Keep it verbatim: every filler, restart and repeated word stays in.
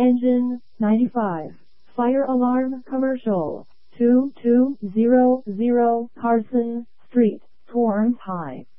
Engine ninety-five. Fire alarm commercial. two two zero zero Carson Street, Torrance High.